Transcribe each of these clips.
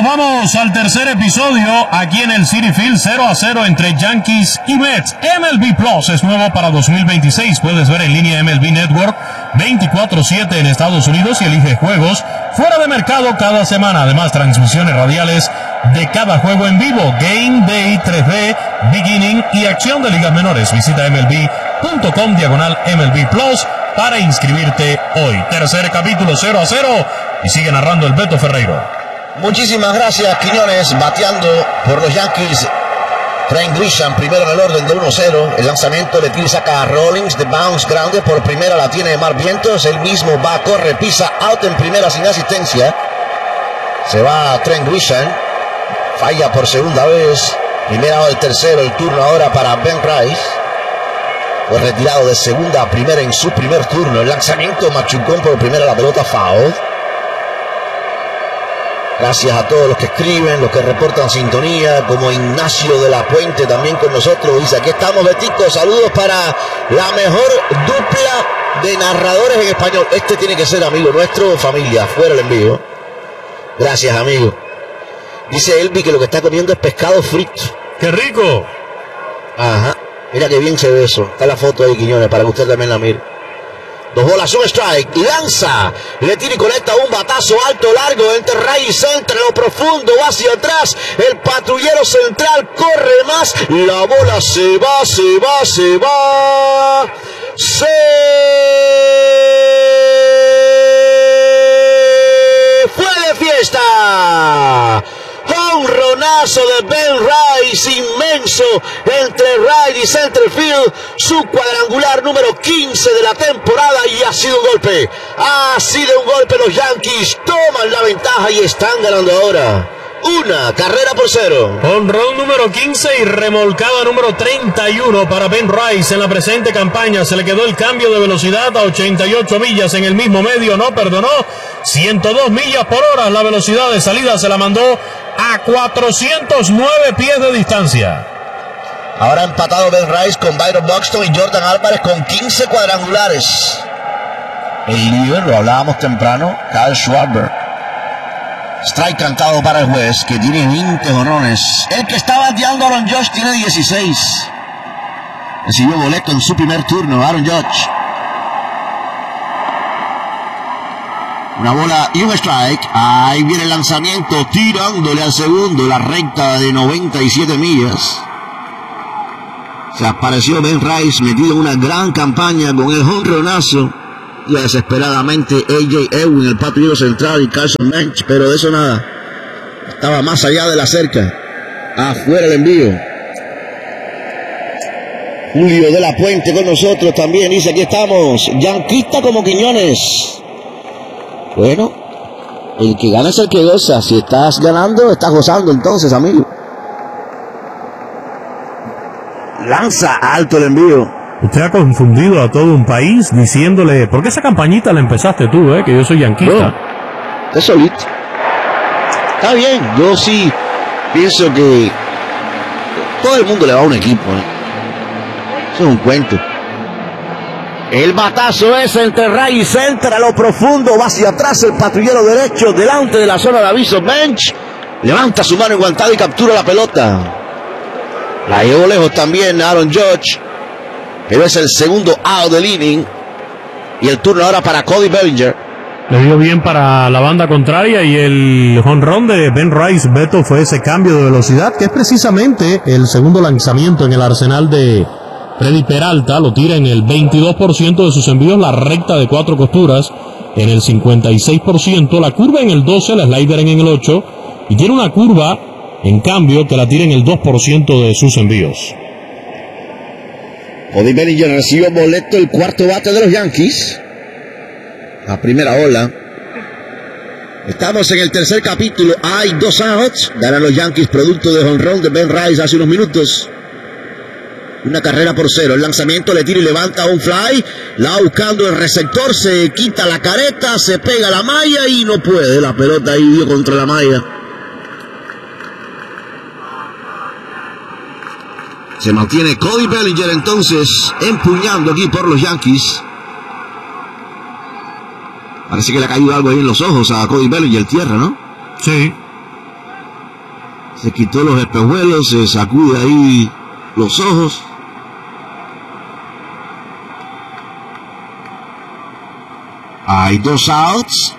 vamos al tercer episodio aquí en el Citi Field, 0-0 entre Yankees y Mets. MLB Plus es nuevo para 2026. Puedes ver en línea MLB Network 24/7 en Estados Unidos y elige juegos fuera de mercado cada semana. Además, transmisiones radiales de cada juego en vivo, Game Day 3D, Beginning y acción de ligas menores. Visita MLB.com/MLB Plus para inscribirte hoy. Tercer capítulo, 0-0, y sigue narrando el Beto Ferreiro. Muchísimas gracias, Quiñones. Bateando por los Yankees, Trent Grisham, primero en el orden de 1-0. El lanzamiento le tira y saca a Rollins de bounce grande. Por primera la tiene Mark Vientos. Él mismo va, corre, pisa, out en primera sin asistencia. Se va Trent Grisham. Falla por segunda vez. Primera del tercero. El turno ahora para Ben Rice. Fue retirado de segunda a primera en su primer turno. El lanzamiento machucón por primera, la pelota foul. Gracias a todos los que escriben, los que reportan sintonía, como Ignacio de la Puente también con nosotros. Dice, aquí estamos, Betico, saludos para la mejor dupla de narradores en español. Este tiene que ser amigo nuestro, familia, fuera el envío. Gracias, amigo. Dice Elvi que lo que está comiendo es pescado frito. ¡Qué rico! Ajá, mira qué bien se ve eso. Está la foto de Quiñones para que usted también la mire. 2 bolas, un strike, lanza, le tira y conecta un batazo alto, largo, entre right y center, lo profundo, va hacia atrás, el patrullero central corre más, la bola se va, se fue de fiesta. Jonronazo de Ben Rice, inmenso, entre right y center field, su cuadrangular número 15 de la temporada, y ha sido un golpe. Ha sido un golpe, los Yankees toman la ventaja y están ganando ahora. 1-0. Honrón número 15 y remolcada número 31 para Ben Rice en la presente campaña. Se le quedó el cambio de velocidad a 88 millas en el mismo medio, no perdonó. 102 millas por hora, la velocidad de salida se la mandó a 409 pies de distancia. Ahora empatado Ben Rice con Byron Buxton y Jordan Álvarez con 15 cuadrangulares. El líder, lo hablábamos temprano, Kyle Schwarber. Strike cantado para el juez, que tiene 20 jonrones. El que está bateando, Aaron Judge, tiene 16. Recibió boleto en su primer turno, Aaron Judge. Una bola y un strike. Ahí viene el lanzamiento, tirándole al segundo, la recta de 97 millas. Se apareció Ben Rice, metido en una gran campaña con el jonronazo. Y desesperadamente A.J. Ewing, el patrullero central, y Carson Bench, pero de eso nada. Estaba más allá de la cerca. Afuera el envío. Julio de la Puente con nosotros también. Dice, aquí estamos. Yanquista como Quiñones. Bueno, el que gana es el que goza. Si estás ganando, estás gozando entonces, amigo. Lanza alto el envío. Usted ha confundido a todo un país diciéndole, ¿por qué esa campañita la empezaste tú, que yo soy yanquista? Usted solito. Está bien, yo sí pienso que todo el mundo le va a un equipo, Eso es un cuento. El batazo es entre right y center, a lo profundo, va hacia atrás el patrullero derecho, delante de la zona de aviso. Bench levanta su mano enguantada y captura la pelota. La llevó lejos también Aaron Judge, pero es el segundo out del inning. Y el turno ahora para Cody Bellinger. Le dio bien para la banda contraria, y el jonrón de Ben Rice, Beto, fue ese cambio de velocidad, que es precisamente el segundo lanzamiento en el arsenal de Freddy Peralta. Lo tira en el 22% de sus envíos, la recta de 4 costuras en el 56%, la curva en el 12%, la slider en el 8%, y tiene una curva, en cambio, que la tira en el 2% de sus envíos. Cody Bellinger recibió boleto, el cuarto bate de los Yankees. La primera ola. Estamos en el tercer capítulo. Hay 2 outs. Ganan los Yankees producto de jonrón de Ben Rice hace unos minutos. Una carrera por 0. El lanzamiento le tira y levanta un fly. La va buscando el receptor. Se quita la careta. Se pega la malla y no puede. La pelota ahí dio contra la malla. Se mantiene Cody Bellinger entonces empuñando aquí por los Yankees. Parece que le ha caído algo ahí en los ojos a Cody Bellinger, tierra, ¿no? Sí. Se quitó los espejuelos, se sacude ahí los ojos. Hay 2 outs.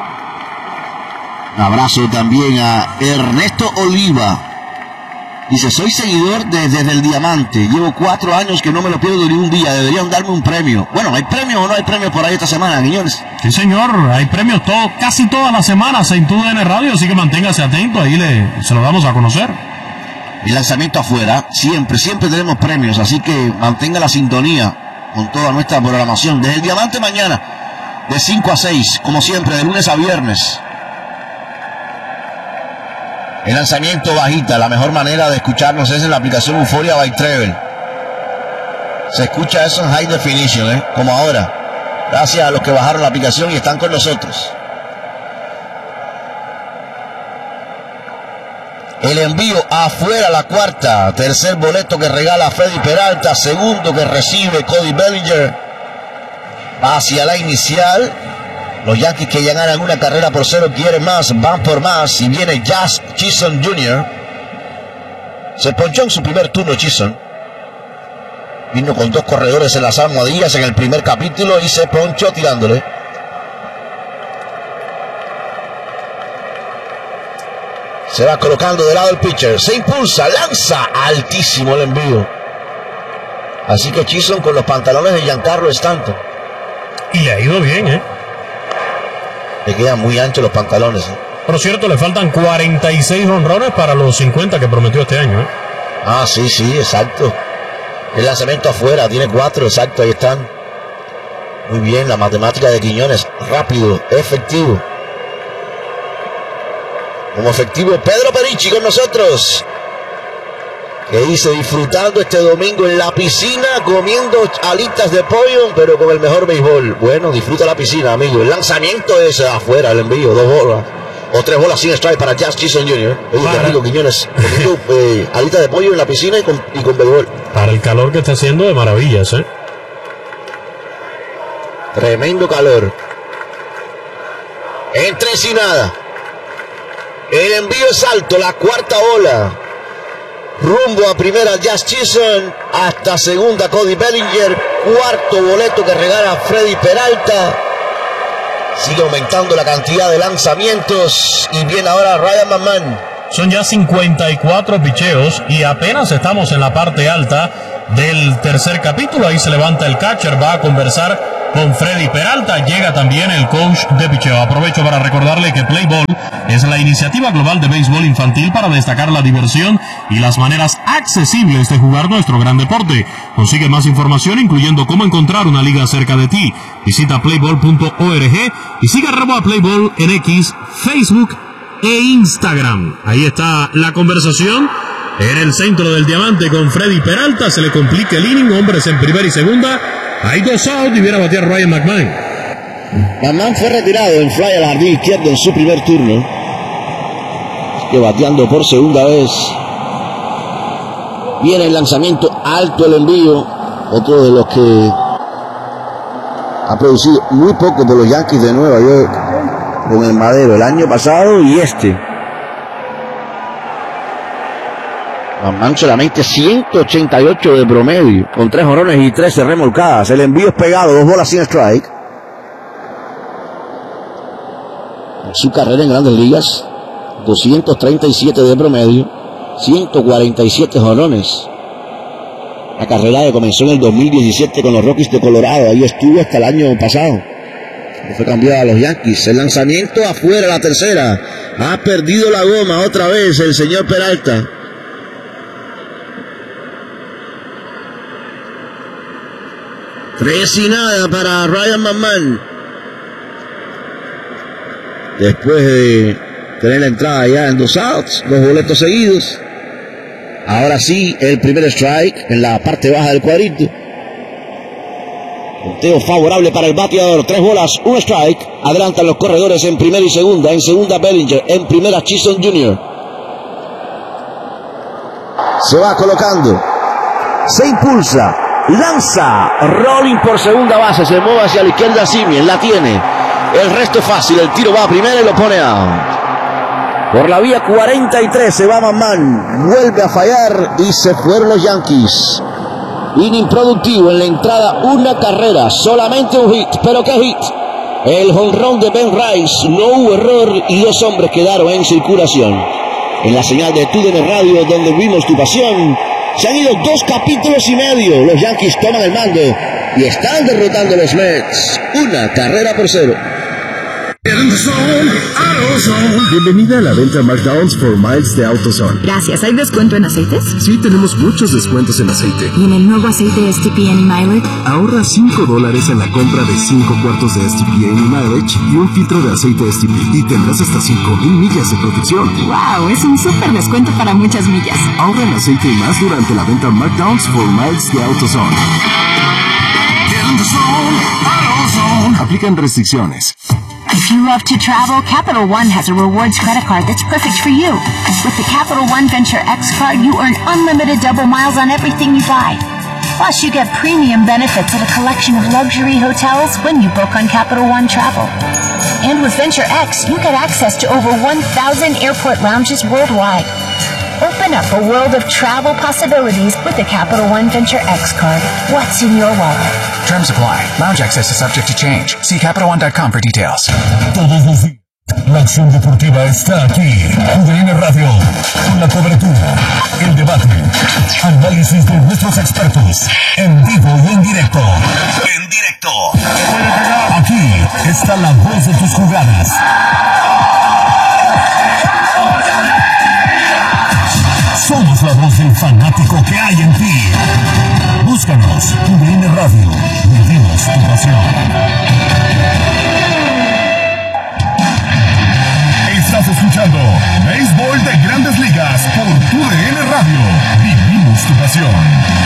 Un abrazo también a Ernesto Oliva. Dice, soy seguidor desde el Diamante. Llevo 4 años que no me lo pierdo ni un día. Deberían darme un premio. Bueno, ¿hay premios o no hay premios por ahí esta semana, Quiñones? Sí, señor. Hay premios casi todas las semanas en TUDN Radio, así que manténgase atento. Ahí se lo damos a conocer. El lanzamiento afuera. Siempre tenemos premios. Así que mantenga la sintonía con toda nuestra programación. Desde el Diamante mañana, de 5 a 6, como siempre, de lunes a viernes. El lanzamiento bajita, la mejor manera de escucharnos es en la aplicación Euforia by Treble. Se escucha eso en high definition, como ahora. Gracias a los que bajaron la aplicación y están con nosotros. El envío afuera, la cuarta. Tercer boleto que regala Freddy Peralta. Segundo que recibe Cody Bellinger. Hacia la inicial. Los Yankees, que ya ganan una carrera por 0, quieren más, van por más. Y viene Jazz Chisholm Jr. Se ponchó en su primer turno Chisholm. Vino con 2 corredores en las almohadillas en el primer capítulo y se ponchó tirándole. Se va colocando de lado el pitcher. Se impulsa, lanza altísimo el envío. Así que Chisholm con los pantalones de Giancarlo Stanton. Y le ha ido bien, Le quedan muy anchos los pantalones. Por cierto, le faltan 46 honrones para los 50 que prometió este año. Ah, sí, exacto. El lanzamiento afuera, tiene 4, exacto, ahí están. Muy bien, la matemática de Quiñones. Rápido, efectivo. Como efectivo, Pedro Perichi con nosotros. Que dice, disfrutando este domingo en la piscina, comiendo alitas de pollo, pero con el mejor béisbol. Bueno, disfruta la piscina, amigo. El lanzamiento es afuera, el envío, 2 bolas. O 3 bolas sin strike para Jazz Chisholm Jr. Oye, qué rico, Quiñones. Comiendo alitas de pollo en la piscina y con béisbol. Para el calor que está haciendo, de maravillas, Tremendo calor. En 3 y nada. El envío es alto, la cuarta bola. Rumbo a primera Jazz Chisholm, hasta segunda Cody Bellinger, cuarto boleto que regala Freddy Peralta. Sigue aumentando la cantidad de lanzamientos y viene ahora Ryan McMahon. Son ya 54 picheos y apenas estamos en la parte alta del tercer capítulo. Ahí se levanta el catcher, va a conversar con Freddy Peralta. Llega también el coach de picheo. Aprovecho para recordarle que Play Ball es la iniciativa global de béisbol infantil para destacar la diversión y las maneras accesibles de jugar nuestro gran deporte. Consigue más información, incluyendo cómo encontrar una liga cerca de ti. Visita playball.org y sigue a Playball en X, Facebook e Instagram. Ahí está la conversación en el centro del diamante con Freddy Peralta. Se le complica el inning, hombres en primera y segunda. Hay 2 outs y viene a batear Ryan McMahon. McMahon fue retirado en fly al jardín izquierdo en su primer turno. Que bateando por segunda vez. Viene el lanzamiento alto, el envío. Otro de los que ha producido muy poco por los Yankees de Nueva York con el Madero el año pasado y este. McMahon solamente 188 de promedio, con 3 jonrones y 13 remolcadas. El envío es pegado, 2 bolas sin strike. En su carrera en Grandes Ligas, 237 de promedio, 147 jonrones. La carrera que comenzó en el 2017 con los Rockies de Colorado, ahí estuvo hasta el año pasado. Fue cambiado a los Yankees. El lanzamiento afuera, la tercera. Ha perdido la goma otra vez el señor Peralta. Tres y nada para Ryan McMahon. Después de tener la entrada ya en 2 outs, 2 boletos seguidos. Ahora sí, el primer strike en la parte baja del cuadrito. Conteo favorable para el bateador. 3 bolas, 1 strike. Adelantan los corredores en primera y segunda. En segunda Bellinger. En primera Chisholm Jr. Se va colocando. Se impulsa. Lanza. Rolling por segunda base. Se mueve hacia la izquierda Semien. La tiene. El resto es fácil. El tiro va a primera y lo pone out. Por la vía 43 se va Man, vuelve a fallar y se fueron los Yankees. Inning productivo en la entrada, una carrera, solamente un hit, pero ¿qué hit? El jonrón de Ben Rice, no hubo error y 2 hombres quedaron en circulación. En la señal de TUDN Radio, donde vimos tu pasión, se han ido 2 capítulos y medio. Los Yankees toman el mando y están derrotando a los Mets, 1-0. Bienvenida a la venta Markdowns for Miles de AutoZone. Gracias. ¿Hay descuento en aceites? Sí, tenemos muchos descuentos en aceite. ¿Y en el nuevo aceite STP Any Mileage? Ahorra $5 en la compra de 5 cuartos de STP Any Mileage y un filtro de aceite STP. Y tendrás hasta 5,000 millas de protección. ¡Wow! Es un súper descuento para muchas millas. Ahorra en aceite y más durante la venta Markdowns for Miles de AutoZone. Aplican restricciones. If you love to travel, Capital One has a rewards credit card that's perfect for you. With the Capital One Venture X card, you earn unlimited double miles on everything you buy. Plus, you get premium benefits at a collection of luxury hotels when you book on Capital One Travel. And with Venture X, you get access to over 1,000 airport lounges worldwide. Open up a world of travel possibilities with the Capital One Venture X card. What's in your wallet? Terms apply. Lounge access is subject to change. See CapitalOne.com for details. Todos los días, la acción deportiva está aquí. TUDN Radio, con la cobertura, el debate, análisis de nuestros expertos, en vivo y en directo. Aquí está la voz de tus jugadas. Somos la voz del fanático que hay en ti. Búscanos, TUDN Radio. Vivimos tu pasión. Estás escuchando Béisbol de Grandes Ligas por TUDN Radio. Vivimos tu pasión.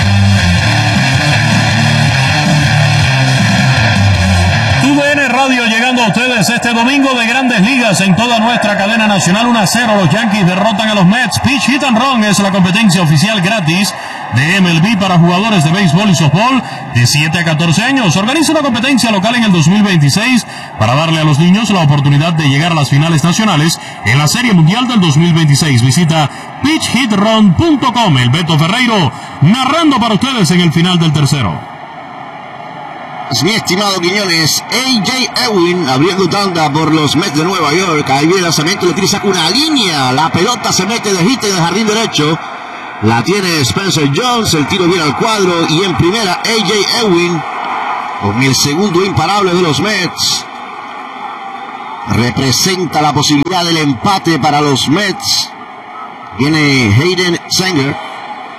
TUDN Radio llegando a ustedes este domingo de Grandes Ligas en toda nuestra cadena nacional. 1-0 los Yankees derrotan a los Mets. Pitch Hit and Run es la competencia oficial gratis de MLB para jugadores de béisbol y softball de 7 a 14 años. Organiza una competencia local en el 2026 para darle a los niños la oportunidad de llegar a las finales nacionales en la Serie Mundial del 2026. Visita pitchhitrun.com. El Beto Ferreiro narrando para ustedes en el final del tercero. Mi estimado Quiñones, A.J. Ewing abriendo tanda por los Mets de Nueva York. Ahí viene el lanzamiento, le tira, saca una línea. La pelota se mete de hit en el jardín derecho. La tiene Spencer Jones, el tiro viene al cuadro. Y en primera, A.J. Ewing con el segundo imparable de los Mets. Representa la posibilidad del empate para los Mets. Viene Hayden Sanger.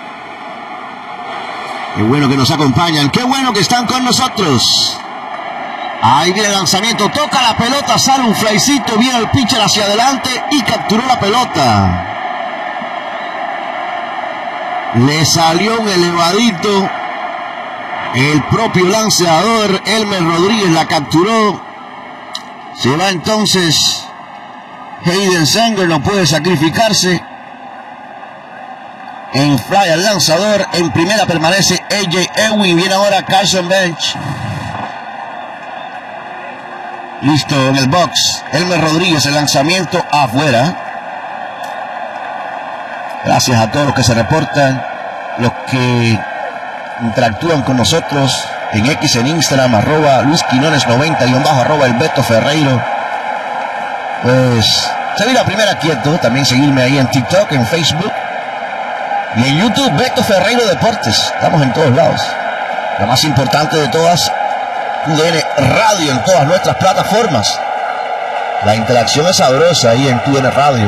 Qué bueno que nos acompañan, qué bueno que están con nosotros. Ahí viene el lanzamiento, toca la pelota, sale un flycito, viene el pitcher hacia adelante y capturó la pelota. Le salió un elevadito. El propio lanzador, Elmer Rodríguez, la capturó. Se va entonces Hayden Sanger, no puede sacrificarse. En fly al lanzador, en primera permanece A.J. Ewing, viene ahora Carson Bench. Listo en el box, Elmer Rodríguez, el lanzamiento afuera. Gracias a todos los que se reportan, los que interactúan con nosotros en X, en Instagram, @LuisQuinones90, @ el Beto Ferreiro. Pues, se viene la primera quieto, también seguirme ahí en TikTok, en Facebook. Y en YouTube, Beto Ferreiro Deportes. Estamos en todos lados. La más importante de todas, TUDN Radio en todas nuestras plataformas. La interacción es sabrosa ahí en TUDN Radio.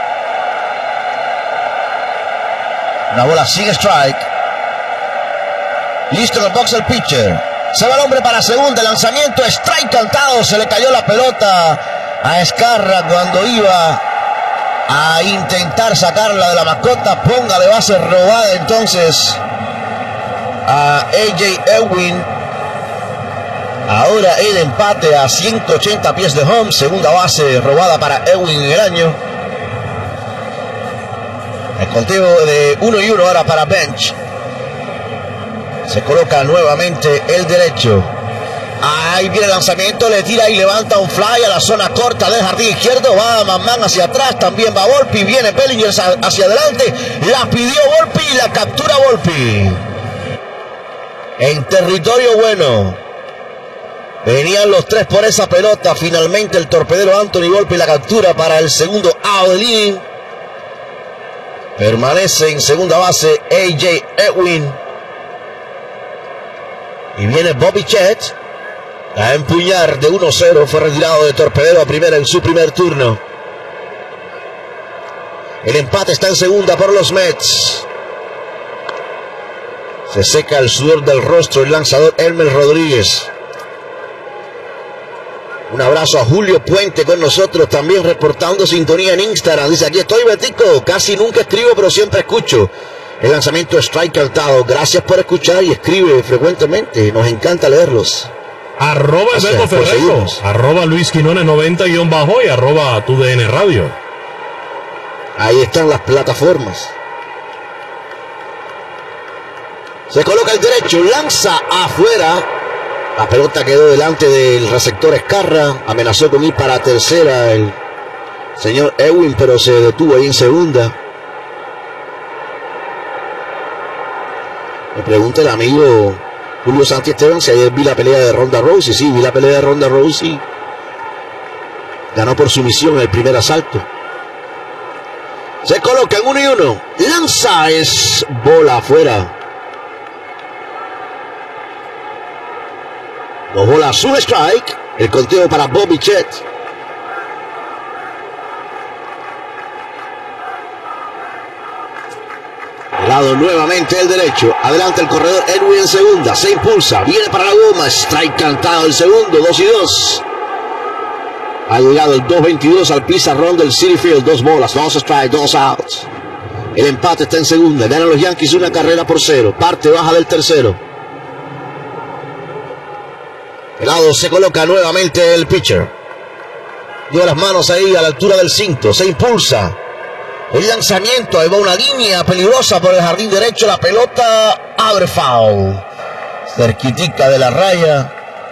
Una bola sigue strike. Listo en el box el pitcher. Se va el hombre para segunda. El lanzamiento, strike cantado. Se le cayó la pelota a Escarra cuando iba a intentar sacarla de la mascota. Ponga de base robada entonces a A.J. Ewing. Ahora el empate a 180 pies de home. Segunda base robada para Ewing en el año. El conteo de 1-1 ahora para Bench. Se coloca nuevamente el derecho. Ahí viene el lanzamiento, le tira y levanta un fly a la zona corta del jardín izquierdo. Va Manman hacia atrás, también va Volpi, viene Bellinger hacia adelante. La pidió Volpi y la captura Volpi. En territorio bueno. Venían los tres por esa pelota. Finalmente el torpedero Anthony Volpi la captura para el segundo out del inning. Permanece en segunda base A.J. Edwin. Y viene Bobby Chet a empuñar de 1-0. Fue retirado de torpedero a primera en su primer turno. El empate está en segunda por los Mets. Se seca el sudor del rostro el lanzador Elmer Rodríguez. Un abrazo a Julio Puente con nosotros, también reportando sintonía en Instagram. Dice: aquí estoy, Betico, casi nunca escribo, pero siempre escucho. El lanzamiento strike cantado. Gracias por escuchar y escribe frecuentemente. Nos encanta leerlos. Arroba Beto Ferrero, arroba Luis Quinones 90_ y arroba TUDN Radio. Ahí están las plataformas. Se coloca el derecho, lanza afuera. La pelota quedó delante del receptor Escarra. Amenazó con ir para tercera el señor Edwin, pero se detuvo ahí en segunda. Me pregunta el amigo Julio Santi Esteban si ayer vi la pelea de Ronda Rousey. Sí, vi la pelea de Ronda Rousey. Ganó por sumisión en el primer asalto. Se coloca en 1-1. Lanza, es bola afuera. 2 bolas, un strike. El conteo para Bobby Chet. Lado nuevamente el derecho. Adelante el corredor Edwin en segunda. Se impulsa. Viene para la goma. Strike cantado el segundo. 2-2. Ha llegado el 2-22 al pizarrón del Citi Field. 2 bolas, 2 strikes, 2 outs. El empate está en segunda. Ganan los Yankees 1-0. Parte baja del tercero. El lado se coloca nuevamente el pitcher. Lleva las manos ahí a la altura del cinto. Se impulsa. El lanzamiento. Ahí va una línea peligrosa por el jardín derecho. La pelota abre foul. Cerquitica de la raya.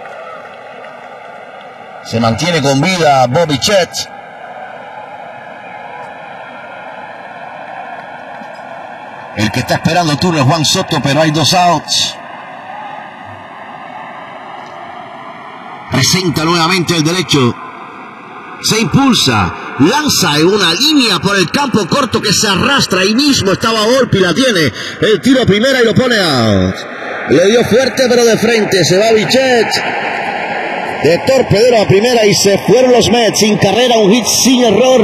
Se mantiene con vida Bobby Chet. El que está esperando turno es Juan Soto, pero hay 2 outs. Presenta nuevamente el derecho. Se impulsa. Lanza en una línea por el campo corto que se arrastra. Ahí mismo estaba Volpi, la tiene. El tiro a primera y lo pone out. Le dio fuerte pero de frente. Se va Bichet. De torpedero a primera y se fueron los Mets. Sin carrera, un hit sin error.